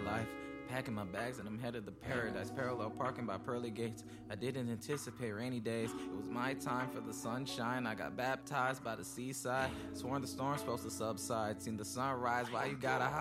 life. Packing my bags and I'm headed to paradise. Parallel parking by pearly gates. I didn't anticipate rainy days. It was my time for the sunshine. I got baptized by the seaside. Sworn the storm's supposed to subside. Seen the sun rise while you gotta hide.